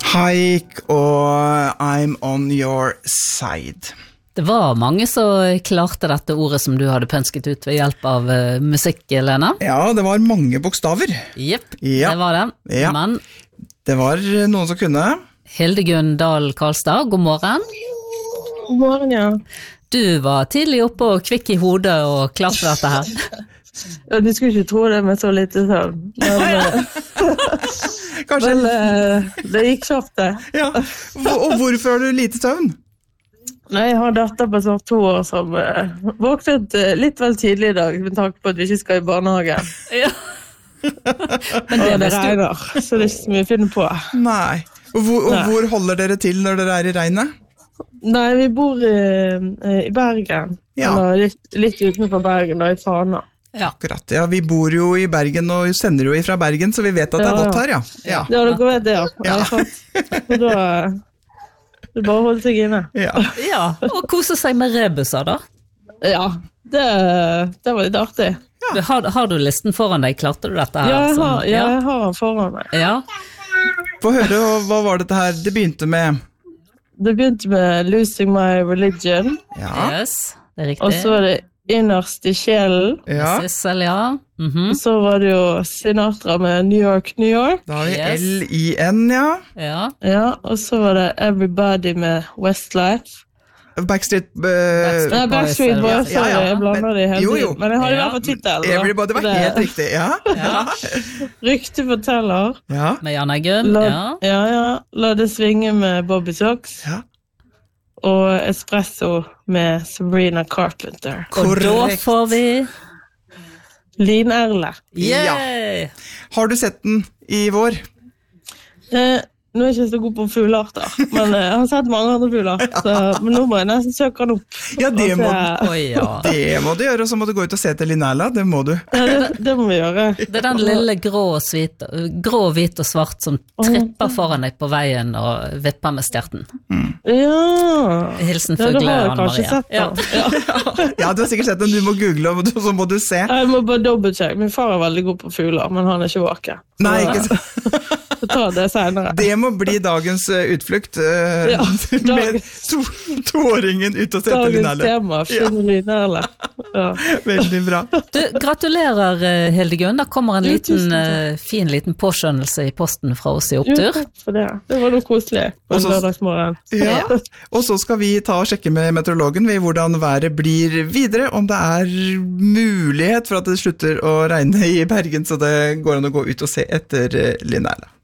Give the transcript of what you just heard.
Haik og I'm on your side. Det var mange som klarte dette ordet som du hadde pønsket ut ved hjelp av musikk, Lena. Ja, det var mange bokstaver. Jepp, Ja. det var det. Ja. Men Det var noen som kunne. Hildegunn Dahl Karlstad, god morgen. God morgen, ja. Du var tidlig oppe og kvikk i hodet og klar for dette her. Ja, du skulle ikke tro det med så lite søvn. Men, Kanskje. det gikk kjapt det. Ja. Og hvorfor har du lite søvn? Nei, jeg har datter på snart 2 år som våknet litt vel tidlig i dag, med tanke på at vi ikke skal i barnehagen. Ja. Men Og det regner, så det er ikke så mye å finne på. Nei. Og hvor holder dere til når dere i regnet? Nei, vi bor i Bergen, Ja. eller litt utenfor Bergen, da, i Fana. Ja. Akkurat, ja. Vi bor jo i Bergen og sender jo ifra Bergen, så vi vet at det er Ja. vått her, ja. Ja, dere vet det, ja. Ja. Så da det er bare å holde seg inne. Ja. Ja, og kose seg med rebuser da. Ja, det var litt artig. Har du listen foran deg? Klarte du dette her? Ja, jeg har den foran meg. Ja. Få høre, hva var dette her det begynte med? Det begynte med Losing My Religion, Ja. Yes, det er riktig. og så var det Innerst i sjelen, Ja. Sissel, ja. og så var det jo Sinatra med New York, New York, Da har vi Yes. L-I-N, ja. Ja. ja, og så var det Everybody med Westlife. Backstreet... Nei, Backstreet Boys, Ja, ja. jeg blander de hele Jo, jo. tiden, men jeg har i Ja. hvert fall tittelen. da. Everybody var Det- helt riktig, ja. Ja. Rykte forteller, Ja. Med Jan Eggen, la, ja. La det svinge med Bobby Sox, Ja. og Espresso med Sabrina Carpenter. Og da Korrekt. får vi... Lin Erle. Yay! Har du sett den i vår? Nå er jeg ikke så god på fuglearter, men jeg har sett mange andre fugler, men nå må jeg nesten søke den opp. Ja, det må, Oi, ja. det må du gjøre, og så må du gå ut og se til Linnella, det må du. Det må vi gjøre. Det er den lille grå, hvit og svart som tripper foran deg på veien og vipper med stjerten. Ja, Hilsen ja, da fugle, har jeg Anne kanskje Maria. sett den. Ja. Ja, du har sikkert sett den, du må google, og så må du se. Jeg må bare dobbeltsjekke. Min far er veldig god på fugler, men han er ikke våken. Nei, ikke sant? Så ta det senere. Det må bli dagens utflukt, Ja, med toåringen ut og se til Dagens Linnella. tema, finne Lin Erle. Ja. Veldig bra. Du, gratulerer, Hildegunn. Da kommer en Jo, liten, tusen takk. fin liten påskjønnelse i posten fra oss i Jo, Opptur. takk for det. Det var noe koselig på Og en så- lørdagsmorgen. Ja. Og så skal vi ta og sjekke med meteorologen hvordan været blir videre, om det er mulighet for at det slutter å regne i Bergen, så det går an å gå ut og se etter Linnella.